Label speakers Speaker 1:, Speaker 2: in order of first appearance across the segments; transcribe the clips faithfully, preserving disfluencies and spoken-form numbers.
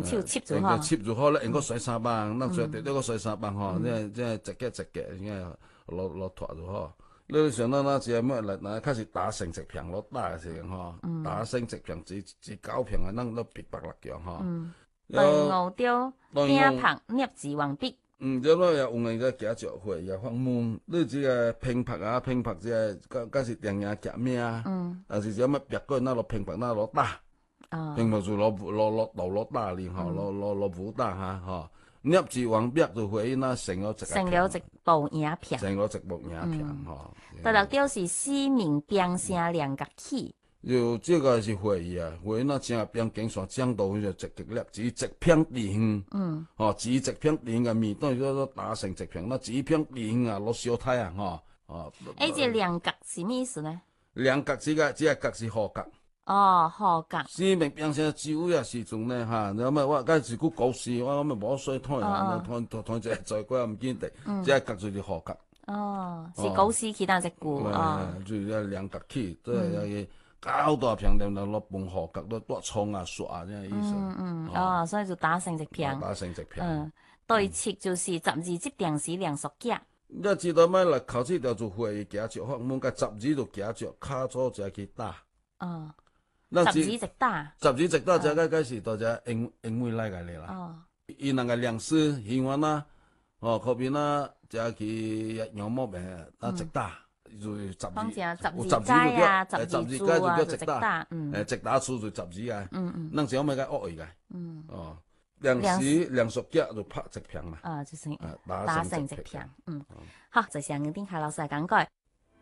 Speaker 1: 手切住吼，
Speaker 2: 切住好咧，用個洗三棒，咱做啲個洗三棒吼，即係即係直嘅直嘅，即係攞攞拖住吼。你想到那只咩嚟？嗱，開始打成直片攞打嘅時候吼，打成直片至至九片啊，咱都別白辣醬吼。
Speaker 1: 對牛雕鼎拍鑷子黃筆。
Speaker 2: 嗯，即係又用個夾著會又放門，你只個拼拍啊拼拍只個，嗰時定嘢夾咩啊？嗯，但是只乜別個那攞拼拍那攞打，拼拍就攞攞攞攞攞打哩吼，攞攞攞武打嚇吼。鑷子黃筆就會那成咗一
Speaker 1: 成咗一部影片，
Speaker 2: 成咗一部影片吼。
Speaker 1: 第六條是四面並聲兩角起。
Speaker 2: 就這個是會啊，會那正邊經常講到就直直粒，只直片地形，嗯，哦，只直片地形嘅面，當然都打成直片，那只片地形啊，攞小太啊，吼，哦。
Speaker 1: 誒，這兩角是咩意思呢？
Speaker 2: 兩角這個這個角是何角？
Speaker 1: 哦，何角。
Speaker 2: 四面並聲酒嘅時陣呢，嚇，你咁啊，我嗰時古古時，我咁啊冇水睇啊，睇睇睇只在嗰唔見地，這個角就是何角。哦，
Speaker 1: 是古時起但只古
Speaker 2: 啊，就係兩角起，都係。搞大片點就落半河角都多蔥啊、蒜啊，呢個意思。
Speaker 1: 嗯嗯，哦，所以就打成直片。
Speaker 2: 打成直片。
Speaker 1: 嗯，對切就是十二隻定時兩熟夾。
Speaker 2: 你知道咩啦？考試條就會夾著，學門個十二就夾著，卡咗就去打。哦。十二直打。十二直打就嗰嗰時就就英英文嚟嘅嚟啦。哦。伊那個兩師喜歡啦，哦，嗰邊啦就去羊毛病啊直打。就十二，
Speaker 1: 十二齋啊，十二豬啊，就直打，
Speaker 2: 誒直打出就十二啊，能時我咪個惡意嘅，哦，兩時兩熟腳就拍直片嘛，
Speaker 1: 啊，就是打成直片，嗯，好，就係我哋夏老師講過，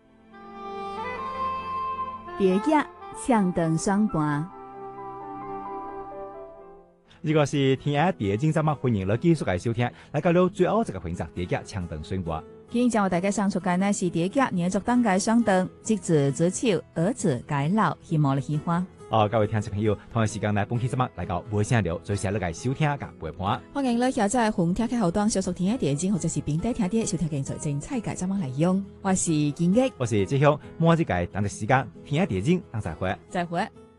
Speaker 3: 蝶夾唱燈雙盤。
Speaker 4: 如果是聽下蝶經節目，歡迎你繼續嚟收聽，嚟到了最後一個環節，蝶夾唱燈雙盤。
Speaker 3: 今日將為大家送出嘅呢是蝶夾年作當屆雙燈，即子子秋，兒子改老，希望你喜歡。
Speaker 4: 哦，各位聽眾朋友，同一時間呢，本期節目嚟到尾聲了，最謝你嘅收聽及陪伴。
Speaker 3: 歡迎你下載紅聽嘅後端，小熟聽嘅蝶經或者是平底聽啲，收聽更多精彩嘅節目內容。我是建益，
Speaker 4: 我是志雄，末一屆等嘅時間，聽下蝶經，等再會，
Speaker 3: 再會。